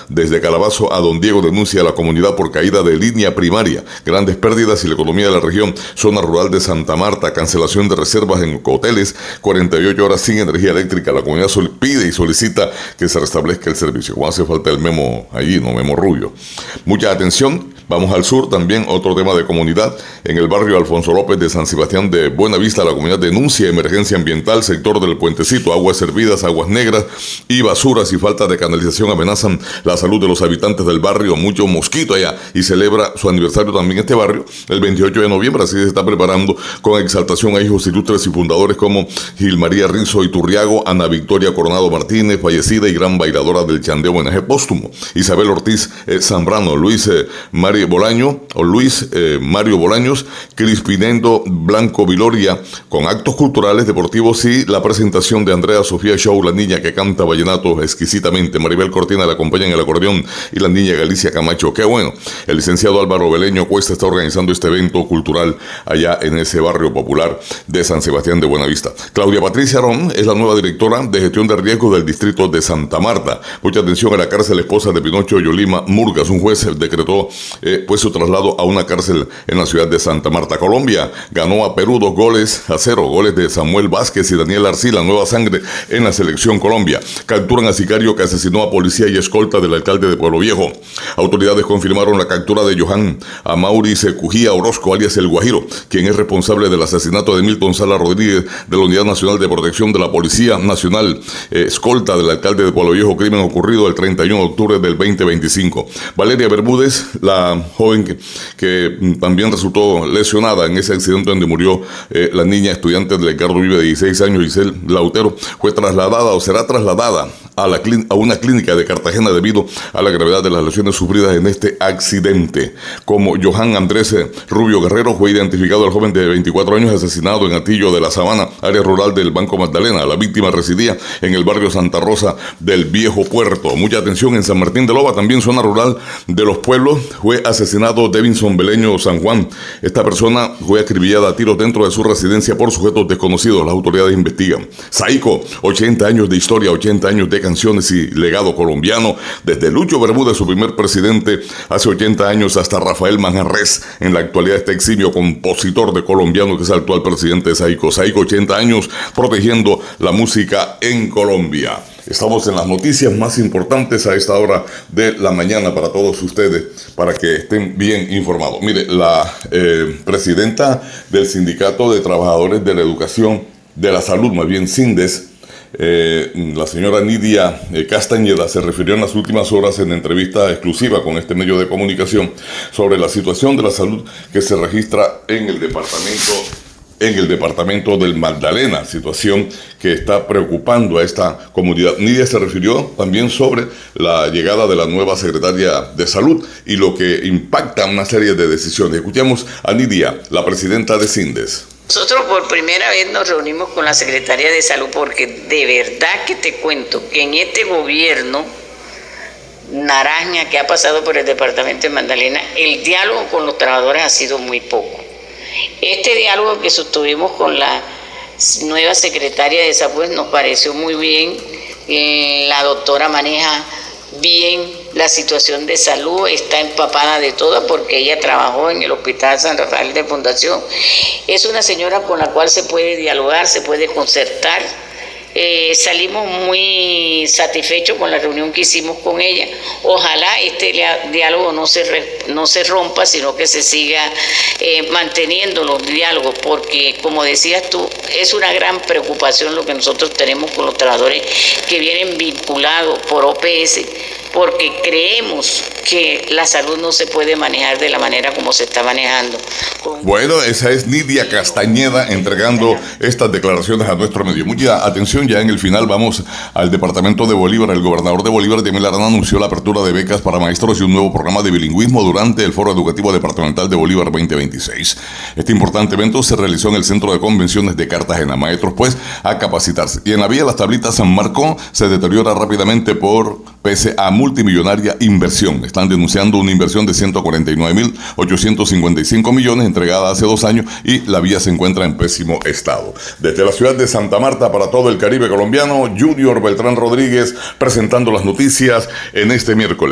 Desde Calabazo a Don Diego denuncia a la comunidad por caída de línea primaria, grandes pérdidas y la economía de la región. Zona rural de Santa Marta, cancelación de reservas en hoteles, 48 horas sin energía eléctrica. La comunidad pide y solicita que se restablezca el servicio. ¿Cómo hace falta el Memo allí, no? Memo Rubio. Mucha atención. Vamos al sur, también otro tema de comunidad. En el barrio Alfonso López de San Sebastián de Buenavista, la comunidad denuncia emergencia ambiental, sector del puentecito, aguas servidas, aguas negras y basuras y falta de canalización amenazan la salud de los habitantes del barrio. Mucho mosquito allá, y celebra su aniversario también este barrio, el 28 de noviembre, así se está preparando con exaltación a hijos ilustres y fundadores como Gil María Rizzo Iturriago, Ana Victoria Coronado Martínez, fallecida y gran bailadora del chandeo, homenaje póstumo, Isabel Ortiz Zambrano, Luis Mario Bolaños, Crispinendo Blanco Viloria, con actos culturales, deportivos y la presentación de Andrea Sofía Show, la niña que canta vallenato exquisitamente. Maribel Cortina la acompaña en el acordeón y la niña Galicia Camacho. Qué bueno. El licenciado Álvaro Beleño Cuesta está organizando este evento cultural allá en ese barrio popular de San Sebastián de Buenavista. Claudia Patricia Arón es la nueva directora de gestión de riesgos del distrito de Santa Marta. Mucha atención a la cárcel esposa de Pinocho Yolima Murgas. Un juez decretó su traslado a una cárcel en la ciudad de Santa Marta. Colombia ganó a Perú 2-0, goles de Samuel Vázquez y Daniel Arcila, nueva sangre en la selección Colombia. Capturan a sicario que asesinó a policía y escolta del alcalde de Pueblo Viejo. Autoridades confirmaron la captura de Johan Amaury Cujía Orozco, alias El Guajiro, quien es responsable del asesinato de Milton Sala Rodríguez de la Unidad Nacional de Protección de la Policía Nacional, escolta del alcalde de Pueblo Viejo, crimen ocurrido el 31 de octubre del 2025. Valeria Bermúdez, la joven que también resultó lesionada en ese accidente donde murió la niña estudiante de Ricardo Vive de 16 años, Giselle Lautero, fue trasladada o será trasladada a una clínica de Cartagena debido a la gravedad de las lesiones sufridas en este accidente. Como Johan Andrés Rubio Guerrero, fue identificado el joven de 24 años asesinado en Atillo de la Sabana, área rural del Banco Magdalena. La víctima residía en el barrio Santa Rosa del Viejo Puerto. Mucha atención en San Martín de Loba, también zona rural de Los Pueblos, fue asesinado Devinson Beleño San Juan. Esta persona fue acribillada a tiros dentro de su residencia por sujetos desconocidos. Las autoridades investigan. Saico, 80 años de historia, 80 años de canciones y legado colombiano, desde Lucho Bermúdez, su primer presidente, hace 80 años, hasta Rafael Manjarres, en la actualidad este eximio compositor de colombiano que es el actual presidente de Saico. Saico, 80 años protegiendo la música en Colombia. Estamos en las noticias más importantes a esta hora de la mañana para todos ustedes, para que estén bien informados. Mire, la presidenta del Sindicato de Trabajadores de la Educación, de la Salud, más bien SINDES, la señora Nidia Castañeda, se refirió en las últimas horas en entrevista exclusiva con este medio de comunicación sobre la situación de la salud que se registra en el departamento del Magdalena, situación que está preocupando a esta comunidad. Nidia se refirió también sobre la llegada de la nueva secretaria de Salud y lo que impacta una serie de decisiones. Escuchamos a Nidia, la presidenta de SINDES. Nosotros por primera vez nos reunimos con la Secretaría de Salud porque de verdad que te cuento que en este gobierno naranja que ha pasado por el departamento de Magdalena, el diálogo con los trabajadores ha sido muy poco. Este diálogo que sostuvimos con la nueva secretaria de Salud nos pareció muy bien. La doctora maneja bien la situación de salud, está empapada de todo porque ella trabajó en el Hospital San Rafael de Fundación. Es una señora con la cual se puede dialogar, se puede concertar. Salimos muy satisfechos con la reunión que hicimos con ella. Ojalá este diálogo no se rompa, sino que se siga manteniendo los diálogos, porque como decías tú, es una gran preocupación lo que nosotros tenemos con los trabajadores que vienen vinculados por OPS, porque creemos que la salud no se puede manejar de la manera como se está manejando. Bueno, esa es Nidia Castañeda entregando estas declaraciones a nuestro medio. Mucha atención, ya en el final vamos al departamento de Bolívar. El gobernador de Bolívar, Yamil Arana, anunció la apertura de becas para maestros y un nuevo programa de bilingüismo durante el Foro Educativo Departamental de Bolívar 2026. Este importante evento se realizó en el Centro de Convenciones de Cartagena. Maestros, pues, a capacitarse. Y en la vía Las Tablitas San Marcos se deteriora rápidamente pese a multimillonaria inversión. Están denunciando una inversión de 149.855 millones entregada hace 2 años y la vía se encuentra en pésimo estado. Desde la ciudad de Santa Marta para todo el Caribe colombiano, Junior Beltrán Rodríguez presentando las noticias en este miércoles.